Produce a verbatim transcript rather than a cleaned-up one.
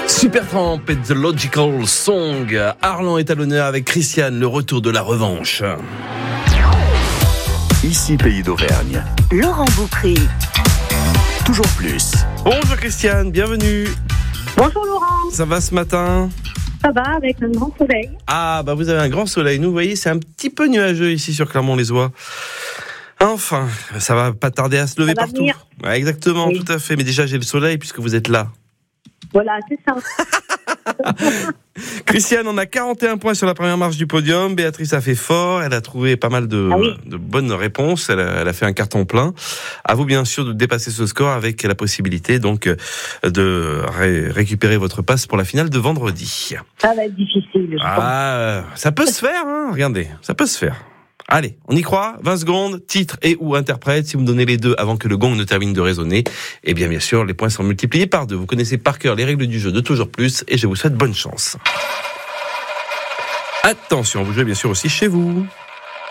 Supertramp et The Logical Song. Arlan est à l'honneur avec Christiane, le retour de la revanche. Ici Pays d'Auvergne. Laurent Boucry. Toujours plus. Bonjour Christiane, bienvenue. Bonjour Laurent. Ça va ce matin ? Ça va avec un grand soleil. Ah bah vous avez un grand soleil. Nous, vous voyez, c'est un petit peu nuageux ici sur Clermont-les-Oies. Enfin, ça va pas tarder à se lever Ça va partout. venir. Ouais, exactement, Oui. tout à fait. Mais déjà, j'ai le soleil puisque vous êtes là. Voilà, c'est ça. Christiane, on a quarante et un points sur la première marche du podium. Béatrice a fait fort. Elle a trouvé pas mal de, Ah oui. de bonnes réponses. Elle a, elle a fait un carton plein. À vous, bien sûr, de dépasser ce score avec la possibilité donc de ré- récupérer votre passe pour la finale de vendredi. Ça va être difficile, je pense. Ah, ça peut se faire, hein. Regardez, ça peut se faire. Allez, on y croit. vingt secondes, titre et ou interprète. Si vous me donnez les deux avant que le gong ne termine de résonner, eh bien, bien sûr, les points sont multipliés par deux. Vous connaissez par cœur les règles du jeu de Toujours Plus et je vous souhaite bonne chance. Attention, vous jouez bien sûr aussi chez vous.